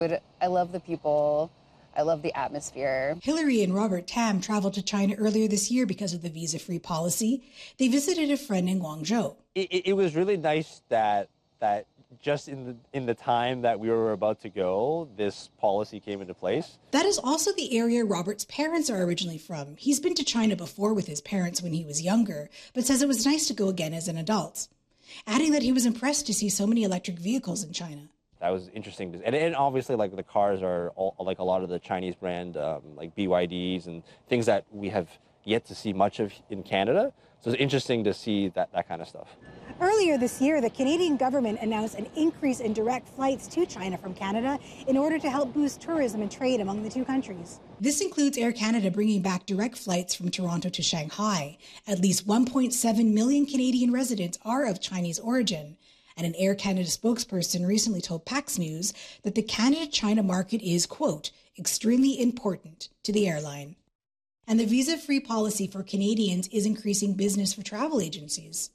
I love the people. I love the atmosphere. Hillary and Robert Tam traveled to China earlier this year because of the visa-free policy. They visited a friend in Guangzhou. It was really nice that just in the time that we were about to go, this policy came into place. That is also the area Robert's parents are originally from. He's been to China before with his parents when he was younger, but says it was nice to go again as an adult, adding that he was impressed to see so many electric vehicles in China. That was interesting. And obviously, like, the cars are all, like, a lot of the Chinese brand, like BYDs and things that we have yet to see much of in Canada. So it's interesting to see that kind of stuff. Earlier this year, the Canadian government announced an increase in direct flights to China from Canada in order to help boost tourism and trade among the two countries. This includes Air Canada bringing back direct flights from Toronto to Shanghai. At least 1.7 million Canadian residents are of Chinese origin. And an Air Canada spokesperson recently told Pax News that the Canada-China market is, quote, extremely important to the airline. And the visa-free policy for Canadians is increasing business for travel agencies.